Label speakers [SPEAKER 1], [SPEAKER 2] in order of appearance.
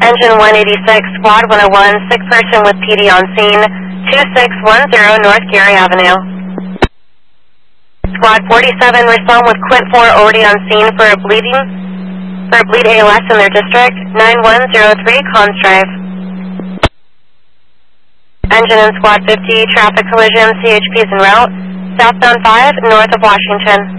[SPEAKER 1] Engine 186, Squad 101, sick person with PD on scene, 2610 North Gary Avenue. Squad 47, respond with Quint 4 already on scene for a bleed ALS in their district, 9103 Cons Drive. Engine in Squad 50, traffic collision, CHP is en route, southbound 5, north of Washington.